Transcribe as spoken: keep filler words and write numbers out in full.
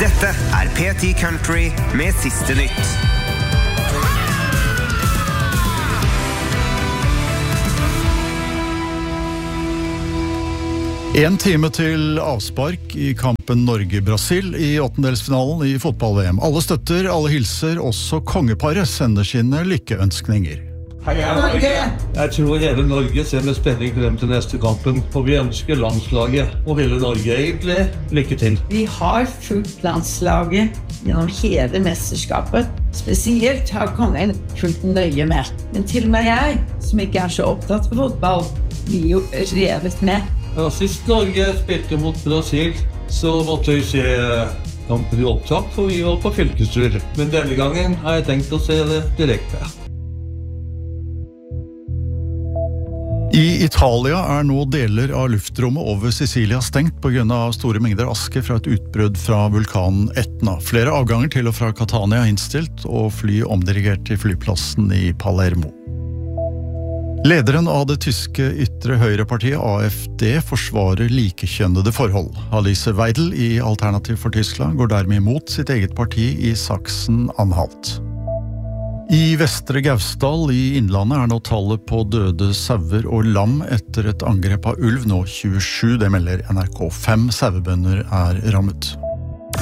Dette er P ti Country med siste nytt. En time til avspark I kampen Norge-Brasil I åttendelsfinalen I fotball-V M. Alle støtter, alle hilser, også kongeparet sender sine lykkeønskninger. Heia Norge! Jeg tror hele Norge ser med spenning frem til neste kampen, og vi ønsker landslaget og hele Norge egentlig lykke til. Vi har fulgt landslaget gjennom hele mesterskapet. Spesielt har kongen fulgt nøye med. Men til og med jeg, som ikke er så opptatt av fotball, blir jo revet med. Ja, sist Norge spilte mot Brasil, så måtte vi se kampen I opptak, for vi var på fylkestur. Men denne gangen har jeg tenkt å se det direkte. I Italia er nå deler av luftrommet over Sicilia stengt på grunn av store mengder aske fra et utbrudd fra vulkanen Etna. Flere avganger til og fra Catania er innstilt, og fly omdirigert til flyplassen I Palermo. Lederen av det tyske ytre høyrepartiet A F D forsvarer likekjønnede forhold. Alice Weidel I Alternativ for Tyskland går dermed imot sitt eget parti I Sachsen-Anhalt. I Vestre Gausdal I Innlandet er nå tallet på døde sauer og lam etter et angrep av ulv nå tjuesju, det melder N R K. Fem sauebønder er rammet.